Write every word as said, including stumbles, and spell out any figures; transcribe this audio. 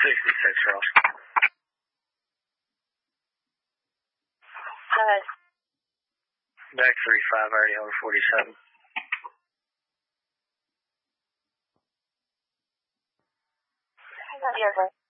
sixty-six, Ross. Hi. Back three five, already over forty-seven. I got your